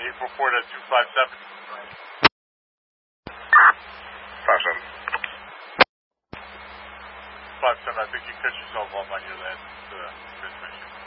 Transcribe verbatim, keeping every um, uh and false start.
eight four four to two five seven. five seven. five seven, I think you cut yourself off on your last uh, transmission.